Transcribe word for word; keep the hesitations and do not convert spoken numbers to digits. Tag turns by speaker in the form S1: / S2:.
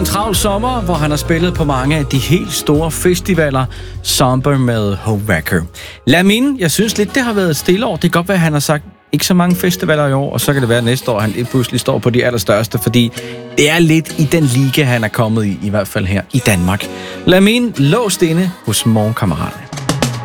S1: travl sommer, hvor han har spillet på mange af de helt store festivaler. Somber med Hovacker. Lamin, jeg synes lidt, det har været et stille år. Det kan godt være, at han har sagt ikke så mange festivaler i år, og så kan det være næste år, at han pludselig står på de allerstørste, fordi det er lidt i den liga, han er kommet i, i hvert fald her i Danmark. Lamin låst inde hos Morgenkammeraterne.